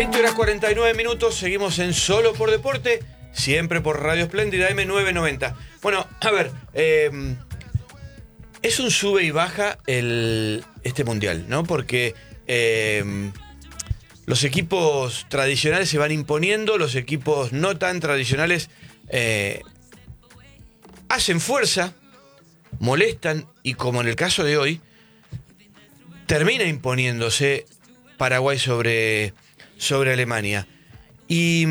20:49, seguimos en Solo por Deporte, siempre por Radio Espléndida M990. Bueno, a ver, es un sube y baja este mundial, ¿no? Porque los equipos tradicionales se van imponiendo, los equipos no tan tradicionales hacen fuerza, molestan y, como en el caso de hoy, termina imponiéndose Paraguay sobre Alemania. Y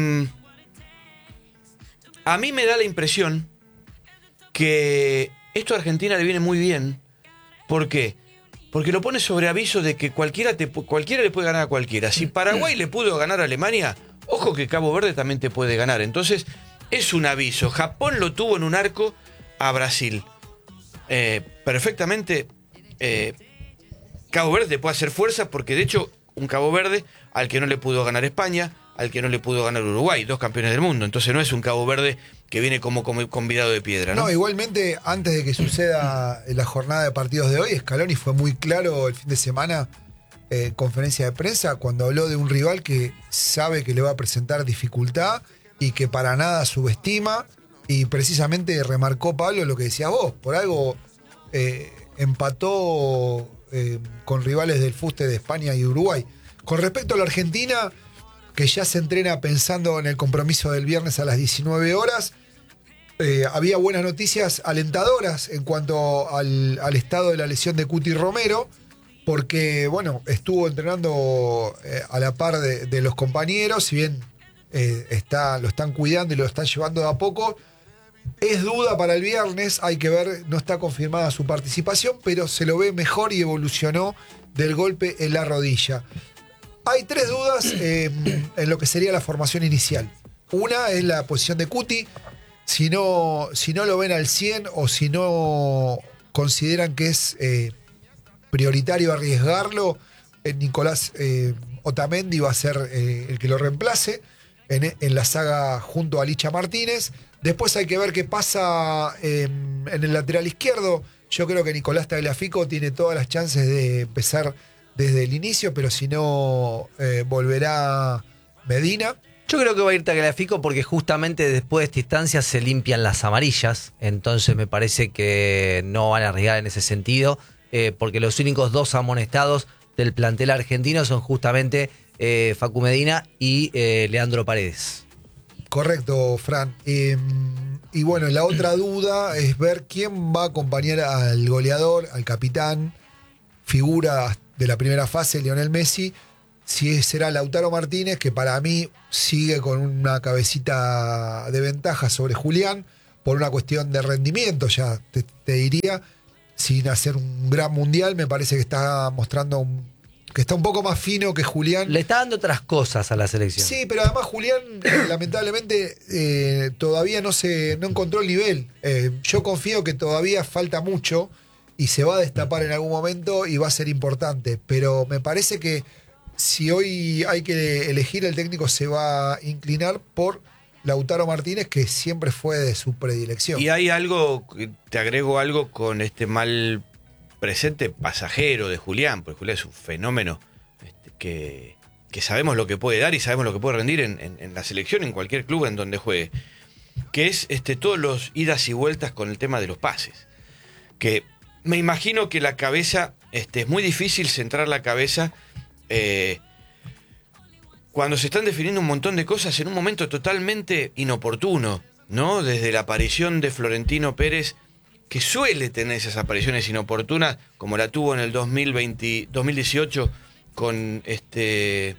a mí me da la impresión que esto a Argentina le viene muy bien. ¿Por qué? Porque lo pone sobre aviso de que cualquiera le puede ganar a cualquiera. Si Paraguay le pudo ganar a Alemania, ojo que Cabo Verde también te puede ganar. Entonces es un aviso. Japón lo tuvo en un arco a Brasil. Perfectamente Cabo Verde puede hacer fuerza, porque de hecho un Cabo Verde al que no le pudo ganar España, al que no le pudo ganar Uruguay, 2 campeones del mundo. Entonces no es un Cabo Verde que viene como convidado de piedra, ¿no? No, igualmente, antes de que suceda la jornada de partidos de hoy, Scaloni fue muy claro el fin de semana, conferencia de prensa, cuando habló de un rival que sabe que le va a presentar dificultad y que para nada subestima, y precisamente remarcó, Pablo, lo que decías vos, por algo empató con rivales del fuste de España y Uruguay. Con respecto a la Argentina, que ya se entrena pensando en el compromiso del viernes a las 19 horas, había buenas noticias alentadoras en cuanto al estado de la lesión de Cuti Romero, porque, bueno, estuvo entrenando a la par de los compañeros, si bien lo están cuidando y lo están llevando de a poco. Es duda para el viernes, hay que ver, no está confirmada su participación, pero se lo ve mejor y evolucionó del golpe en la rodilla. Hay 3 dudas en lo que sería la formación inicial. Una es la posición de Cuti. Si no lo ven al 100 o si no consideran que es prioritario arriesgarlo, Nicolás Otamendi va a ser el que lo reemplace en la saga junto a Licha Martínez. Después hay que ver qué pasa en el lateral izquierdo. Yo creo que Nicolás Tagliafico tiene todas las chances de empezar desde el inicio, pero si no, volverá Medina. Yo creo que va a ir Tagliafico porque justamente después de esta instancia se limpian las amarillas, entonces me parece que no van a arriesgar en ese sentido, porque los únicos 2 amonestados del plantel argentino son justamente Facu Medina y Leandro Paredes. Correcto, Fran. Y bueno, la otra duda es ver quién va a acompañar al goleador, al capitán, figura de la primera fase, Lionel Messi. Si será Lautaro Martínez, que para mí sigue con una cabecita de ventaja sobre Julián, por una cuestión de rendimiento, ya te diría, sin hacer un gran mundial. Me parece que está mostrando que está un poco más fino que Julián. Le está dando otras cosas a la selección. Sí, pero además Julián lamentablemente todavía no encontró el nivel. Yo confío que todavía falta mucho y se va a destapar en algún momento y va a ser importante. Pero me parece que si hoy hay que elegir, el técnico se va a inclinar por Lautaro Martínez, que siempre fue de su predilección. Y hay algo, te agrego algo con este mal presente pasajero de Julián, porque Julián es un fenómeno que sabemos lo que puede dar y sabemos lo que puede rendir en la selección, en cualquier club en donde juegue, que es todos los idas y vueltas con el tema de los pases, que me imagino que la cabeza, es muy difícil centrar la cabeza cuando se están definiendo un montón de cosas en un momento totalmente inoportuno, ¿no? Desde la aparición de Florentino Pérez, que suele tener esas apariciones inoportunas, como la tuvo en el 2018 con el,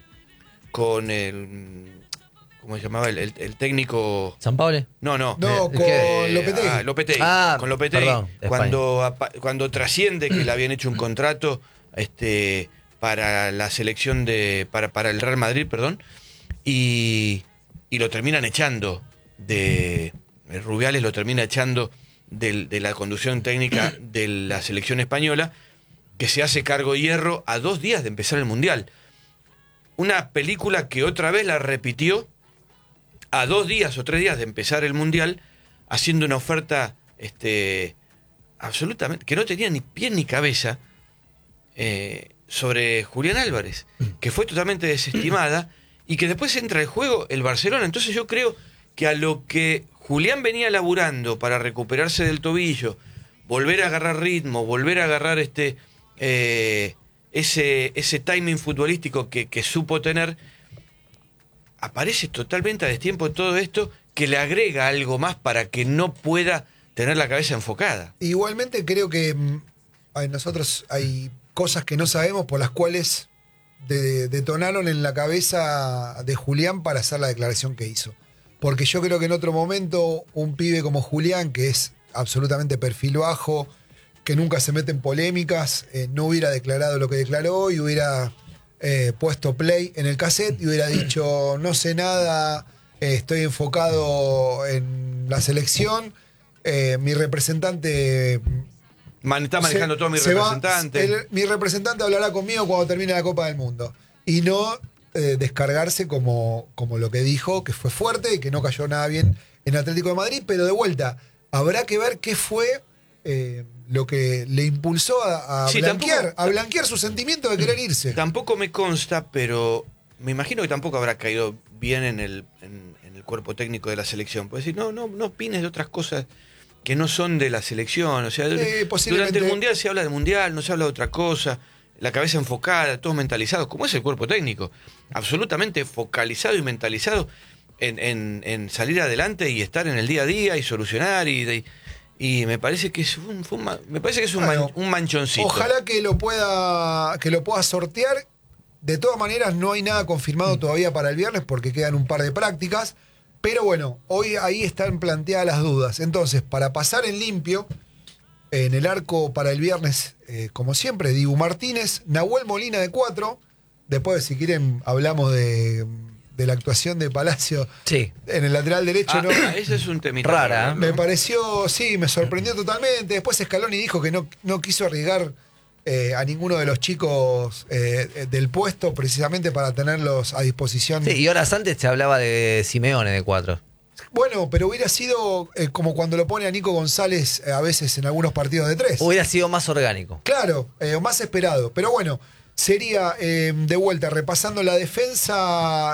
¿cómo se llamaba? El técnico... ¿Sampaoli? No, con Lopetegui. Lopetegui. Con Lopetegui. Perdón, cuando trasciende que le habían hecho un contrato para la selección para el Real Madrid, perdón, y lo terminan echando Rubiales lo termina echando de la conducción técnica de la selección española, que se hace cargo Hierro a 2 días de empezar el Mundial. Una película que otra vez la repitió a 2 días o 3 días de empezar el Mundial, haciendo una oferta absolutamente que no tenía ni pie ni cabeza sobre Julián Álvarez, que fue totalmente desestimada y que después entra el juego el Barcelona. Entonces yo creo que a lo que Julián venía laburando para recuperarse del tobillo, volver a agarrar ritmo, volver a agarrar ese timing futbolístico que supo tener, aparece totalmente a destiempo de todo esto, que le agrega algo más para que no pueda tener la cabeza enfocada. Igualmente creo que nosotros hay cosas que no sabemos por las cuales detonaron en la cabeza de Julián para hacer la declaración que hizo. Porque yo creo que en otro momento un pibe como Julián, que es absolutamente perfil bajo, que nunca se mete en polémicas, no hubiera declarado lo que declaró y hubiera puesto play en el cassette y hubiera dicho: no sé nada, estoy enfocado en la selección, mi representante Está manejando todo mi representante. Mi representante hablará conmigo cuando termine la Copa del Mundo. Y no descargarse como lo que dijo, que fue fuerte y que no cayó nada bien en Atlético de Madrid. Pero de vuelta, habrá que ver qué fue lo que le impulsó a blanquear su sentimiento de querer irse. Tampoco me consta, pero me imagino que tampoco habrá caído bien en el cuerpo técnico de la selección. Puedes decir, no opines de otras cosas que no son de la selección. O sea, durante el Mundial se habla del Mundial, no se habla de otra cosa. La cabeza enfocada, todos mentalizados, como es el cuerpo técnico. Absolutamente focalizado y mentalizado en salir adelante y estar en el día a día y solucionar. Y me parece que es un manchoncito. Ojalá que lo pueda sortear. De todas maneras, no hay nada confirmado todavía para el viernes porque quedan un par de prácticas. Pero bueno, hoy ahí están planteadas las dudas. Entonces, para pasar en limpio, en el arco para el viernes, como siempre, Dibu Martínez, Nahuel Molina de 4. Después, si quieren, hablamos de la actuación de Palacio en el lateral derecho. ¿No? Ese es un temita rara. Me pareció, me sorprendió totalmente. Después Scaloni dijo que no quiso arriesgar a ninguno de los chicos del puesto precisamente para tenerlos a disposición. Sí, y horas antes te hablaba de Simeone de 4. Bueno, pero hubiera sido como cuando lo pone a Nico González a veces en algunos partidos de 3. Hubiera sido más orgánico. Claro, más esperado. Pero bueno, sería de vuelta, repasando la defensa,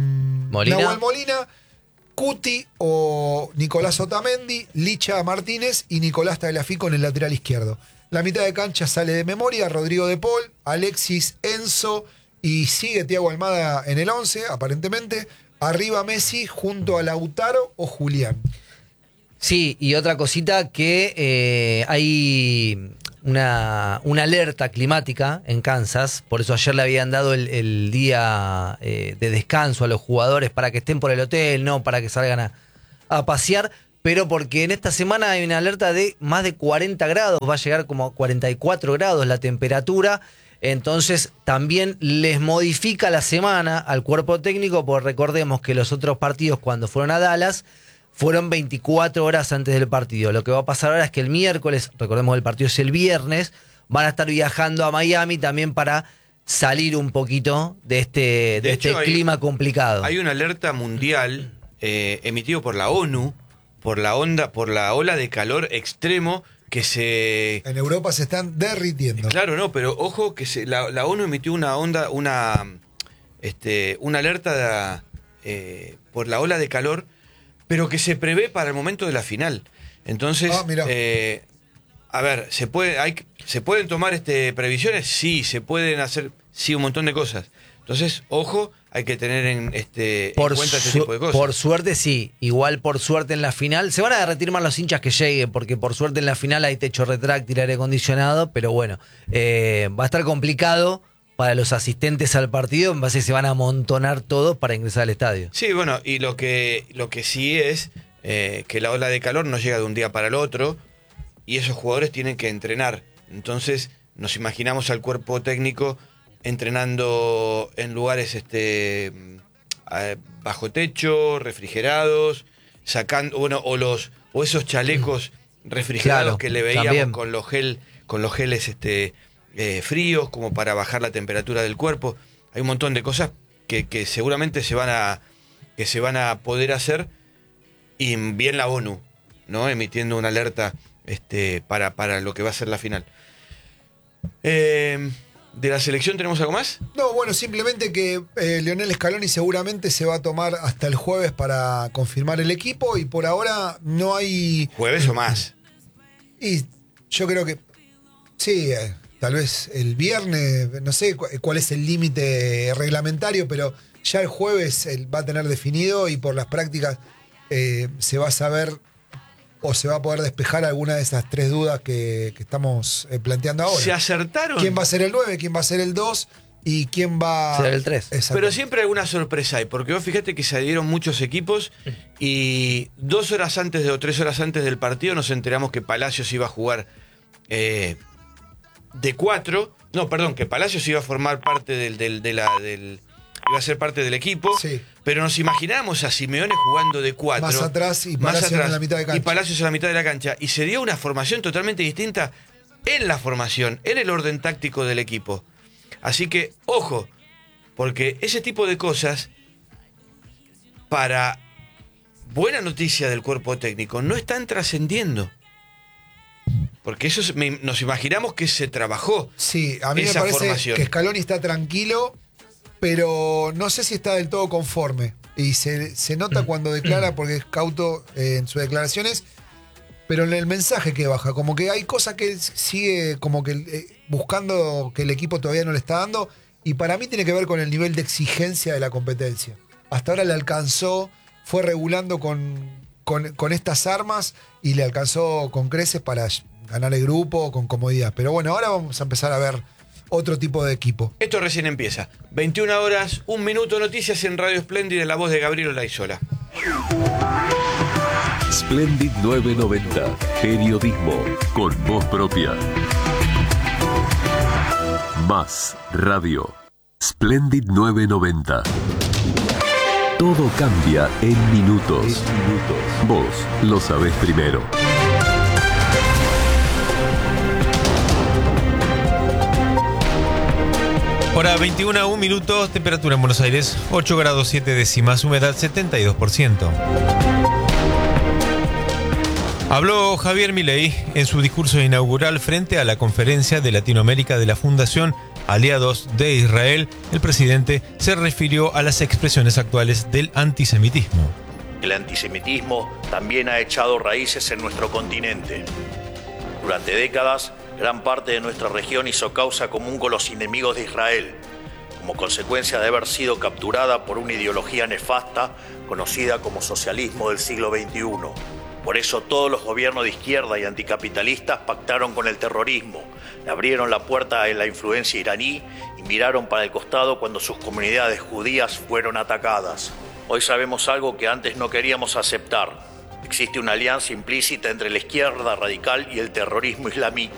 Nahuel Molina, Cuti o Nicolás Otamendi, Licha Martínez y Nicolás Tagliafico en el lateral izquierdo. La mitad de cancha sale de memoria Rodrigo de Paul, Alexis, Enzo y sigue Thiago Almada en el 11, aparentemente. Arriba Messi junto a Lautaro o Julián. Sí, y otra cosita que hay una alerta climática en Kansas, por eso ayer le habían dado el día de descanso a los jugadores para que estén por el hotel, no para que salgan a pasear, pero porque en esta semana hay una alerta de más de 40 grados, va a llegar como a 44 grados la temperatura. Entonces también les modifica la semana al cuerpo técnico, porque recordemos que los otros partidos cuando fueron a Dallas fueron 24 horas antes del partido. Lo que va a pasar ahora es que el miércoles, recordemos que el partido es el viernes, van a estar viajando a Miami también para salir un poquito de este clima complicado. Hay una alerta mundial emitido por la ONU por la ola de calor extremo que se... En Europa se están derritiendo. Claro, no, pero ojo que la ONU emitió una alerta por la ola de calor, pero que se prevé para el momento de la final. Entonces, a ver, ¿se pueden tomar previsiones? Sí, se pueden hacer un montón de cosas. Entonces, ojo, hay que tener en cuenta este tipo de cosas. Por suerte sí, igual por suerte en la final, se van a derretir más los hinchas que lleguen, porque por suerte en la final hay techo retráctil, aire acondicionado, pero bueno, va a estar complicado para los asistentes al partido, me parece que se van a amontonar todos para ingresar al estadio. Sí, bueno, y lo que sí es que la ola de calor no llega de un día para el otro, y esos jugadores tienen que entrenar. Entonces, nos imaginamos al cuerpo técnico entrenando en lugares bajo techo, refrigerados, sacando, o esos chalecos refrigerados que le veíamos también con los geles fríos, como para bajar la temperatura del cuerpo. Hay un montón de cosas que seguramente se van a poder hacer, y bien la ONU, ¿no? Emitiendo una alerta para lo que va a ser la final. ¿De la selección tenemos algo más? No, bueno, simplemente que Lionel Scaloni seguramente se va a tomar hasta el jueves para confirmar el equipo y por ahora no hay... ¿Jueves o más? Y yo creo que sí, tal vez el viernes, no sé cuál es el límite reglamentario, pero ya el jueves él va a tener definido y por las prácticas se va a saber o se va a poder despejar alguna de esas tres dudas que estamos planteando ahora. ¿Se acertaron? ¿Quién va a ser el 9? ¿Quién va a ser el 2? ¿Y quién va a ser el 3? Pero siempre alguna sorpresa hay, porque vos fíjate que se adhirieron muchos equipos y 2 horas antes o 3 horas antes del partido nos enteramos que Palacios iba a jugar de 4. No, perdón, que Palacios iba a formar parte iba a ser parte del equipo, sí. Pero nos imaginábamos a Simeone jugando de 4. Más atrás y Palacios en la mitad de cancha. Y Palacios en la mitad de la cancha. Y se dio una formación totalmente distinta en la formación, en el orden táctico del equipo. Así que, ojo, porque ese tipo de cosas, para buena noticia del cuerpo técnico, no están trascendiendo. Porque eso nos imaginamos que se trabajó. Sí, a mí me esa parece formación. que Scaloni está tranquilo, pero no sé si está del todo conforme. Y se nota cuando declara, porque es cauto en sus declaraciones, pero en el mensaje que baja, como que hay cosas que él sigue como que buscando que el equipo todavía no le está dando, y para mí tiene que ver con el nivel de exigencia de la competencia. Hasta ahora le alcanzó, fue regulando con estas armas y le alcanzó con creces para ganar el grupo con comodidad. Pero bueno, ahora vamos a empezar a ver otro tipo de equipo. Esto recién empieza. 21 horas, 1 minuto, noticias en Radio Espléndida, la voz de Gabriel Olaizola. Splendid 990, periodismo con voz propia. Más radio. Splendid 990. Todo cambia en minutos. Vos lo sabés primero. Hora 21 a 1 minutos, temperatura en Buenos Aires 8 grados 7 décimas, humedad 72%. Habló Javier Milei en su discurso inaugural frente a la conferencia de Latinoamérica de la Fundación Aliados de Israel. El presidente se refirió a las expresiones actuales del antisemitismo. El antisemitismo también ha echado raíces en nuestro continente. Durante décadas, gran parte de nuestra región hizo causa común con los enemigos de Israel, como consecuencia de haber sido capturada por una ideología nefasta conocida como socialismo del siglo XXI. Por eso todos los gobiernos de izquierda y anticapitalistas pactaron con el terrorismo, le abrieron la puerta a la influencia iraní y miraron para el costado cuando sus comunidades judías fueron atacadas. Hoy sabemos algo que antes no queríamos aceptar. Existe una alianza implícita entre la izquierda radical y el terrorismo islámico.